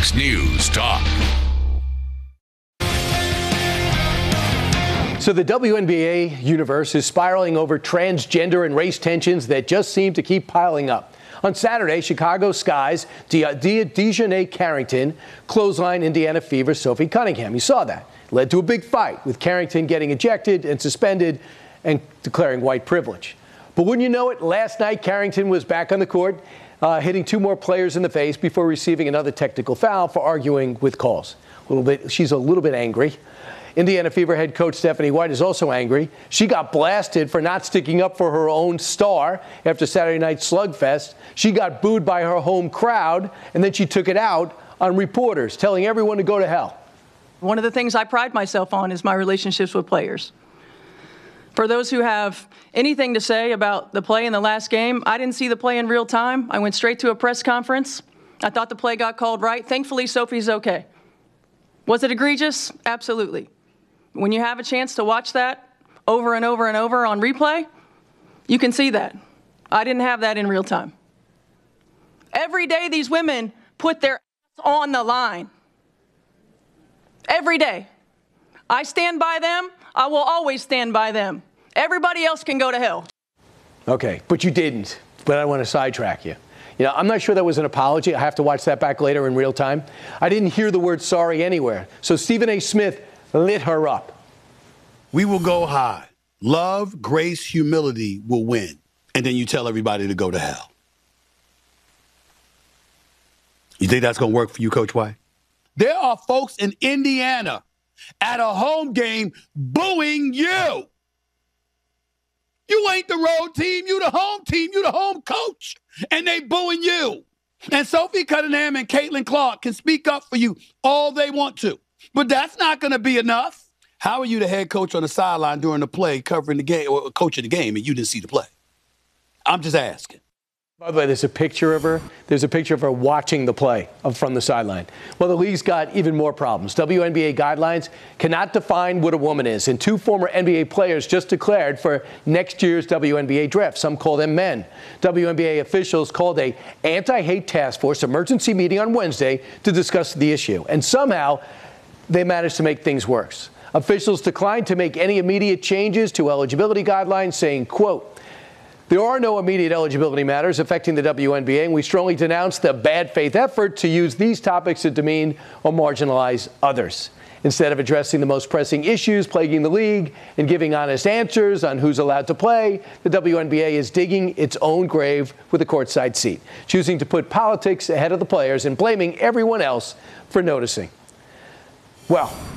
Fox News Talk. So the WNBA universe is spiraling over transgender and race tensions that just seem to keep piling up. On Saturday, Chicago Sky's DeJounte Carrington clothesline Indiana Fever's Sophie Cunningham. You saw that. It led to a big fight, with Carrington getting ejected and suspended and declaring white privilege. But wouldn't you know it, last night Carrington was back on the court, hitting two more players in the face before receiving another technical foul for arguing with calls. She's a little bit angry. Indiana Fever head coach Stephanie White is also angry. She got blasted for not sticking up for her own star after Saturday night's slugfest. She got booed by her home crowd, and then she took it out on reporters, telling everyone to go to hell. One of the things I pride myself on is my relationships with players. For those who have anything to say about the play in the last game, I didn't see the play in real time. I went straight to a press conference. I thought the play got called right. Thankfully, Sophie's okay. Was it egregious? Absolutely. When you have a chance to watch that over and over and over on replay, you can see that. I didn't have that in real time. Every day these women put their ass on the line. Every day. I stand by them. I will always stand by them. Everybody else can go to hell. Okay, but you didn't. But I want to sidetrack you. You know, I'm not sure that was an apology. I have to watch that back later in real time. I didn't hear the word sorry anywhere. So Stephen A. Smith lit her up. We will go high. Love, grace, humility will win. And then you tell everybody to go to hell. You think that's going to work for you, Coach White? There are folks in Indiana at a home game booing you. You ain't the road team. You the home team. You the home coach. And they booing you. And Sophie Cunningham and Caitlin Clark can speak up for you all they want to. But that's not going to be enough. How are you the head coach on the sideline during the play, covering the game, or coaching the game, and you didn't see the play? I'm just asking. By the way, there's a picture of her. There's a picture of her watching the play from the sideline. Well, the league's got even more problems. WNBA guidelines cannot define what a woman is, and two former NBA players just declared for next year's WNBA draft. Some call them men. WNBA officials called a anti-hate task force emergency meeting on Wednesday to discuss the issue, and somehow they managed to make things worse. Officials declined to make any immediate changes to eligibility guidelines, saying, quote, "There are no immediate eligibility matters affecting the WNBA, and we strongly denounce the bad faith effort to use these topics to demean or marginalize others. Instead of addressing the most pressing issues plaguing the league and giving honest answers on who's allowed to play, the WNBA is digging its own grave with a courtside seat, choosing to put politics ahead of the players and blaming everyone else for noticing." Well,